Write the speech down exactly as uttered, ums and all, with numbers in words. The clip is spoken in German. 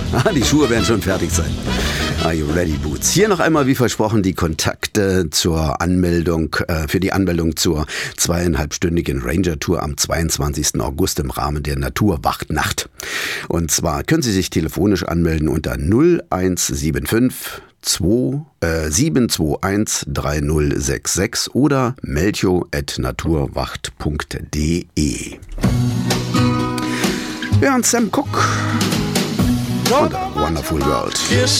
Ah, die Schuhe werden schon fertig sein. Are you ready, Boots? Hier noch einmal, wie versprochen, die Kontakte zur Anmeldung, äh, für die Anmeldung zur zweieinhalbstündigen Ranger-Tour am zweiundzwanzigsten August im Rahmen der Naturwachtnacht. Und zwar können Sie sich telefonisch anmelden unter null eins sieben fünf zwei, äh, sieben zwei eins drei null sechs sechs oder melcho at naturwacht punkt de. Ja, und Sam Cooke und A Wonderful World.